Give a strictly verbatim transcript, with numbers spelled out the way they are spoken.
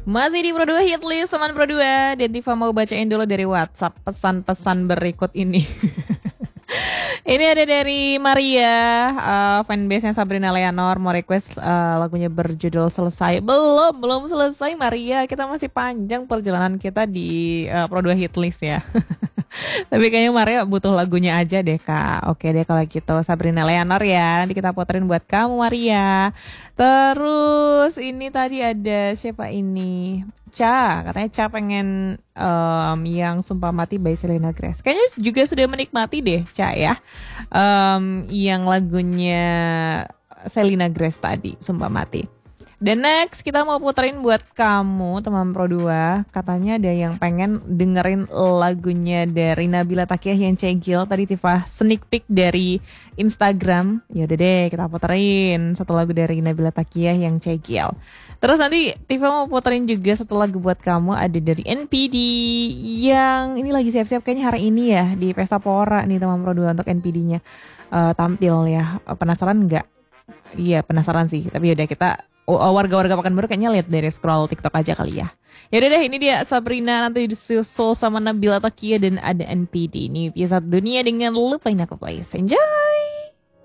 Masih di Pro dua Hitlist, teman Pro dua. Dan Tifa mau bacain dulu dari WhatsApp pesan-pesan berikut ini. Ini ada dari Maria, uh, fanbase-nya Sabrina Leonor, mau request uh, lagunya berjudul Selesai. Belum, belum selesai Maria. Kita masih panjang perjalanan kita di uh, Pro dua Hitlist ya. Tapi kayaknya Maria butuh lagunya aja deh Kak. Oke deh kalau gitu, Sabrina Leonor ya. Nanti kita puterin buat kamu Maria. Terus ini tadi ada siapa ini? Ca, katanya Ca pengen um, yang Sumpah Mati by Selena Grace. Kayaknya juga sudah menikmati deh Ca ya. Um, yang lagunya Selena Grace tadi, Sumpah Mati. Dan next kita mau puterin buat kamu teman Pro dua. Katanya ada yang pengen dengerin lagunya dari Nabila Takiyah yang Cegil. Tadi Tifa sneak peek dari Instagram. Yaudah deh kita puterin satu lagu dari Nabila Takiyah yang Cegil. Terus nanti Tifa mau puterin juga satu lagu buat kamu. Ada dari N P D yang ini lagi siap-siap kayaknya hari ini ya. Di Pesta Pora nih teman Pro dua untuk N P D-nya uh, tampil ya. Penasaran nggak? Iya penasaran sih. Tapi yaudah kita... Oh, warga-warga Pekanbaru kayaknya lihat dari scroll TikTok aja kali ya. Ya udah deh, ini dia Sabrina nanti disusul sama Nabila Takiyah dan ada N P D. Ini Pisah Dunia dengan Lupain Aku Please. Enjoy.